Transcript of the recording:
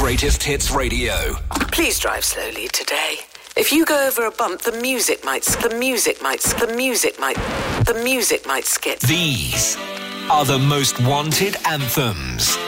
Greatest Hits Radio. Please drive slowly today. If you go over a bump, the music might skip. These are the most wanted anthems.